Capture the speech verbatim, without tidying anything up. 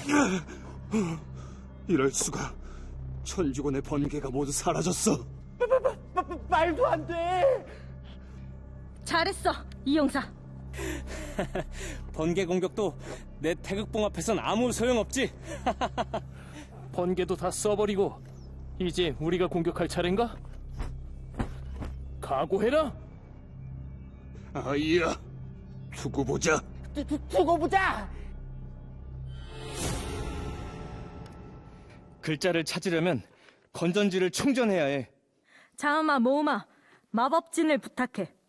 이럴 수가. 천주곤의 번개가 모두 사라졌어. 마, 마, 마, 마, 말도 안 돼. 잘했어, 이용사. 번개 공격도 내 태극봉 앞에선 아무 소용없지. 번개도 다 써버리고 이제 우리가 공격할 차례인가? 각오해라. 아이야, 두고 보자. 두, 두, 두고 보자. 글자를 찾으려면 건전지를 충전해야 해. 자음아, 모음아, 마법진을 부탁해.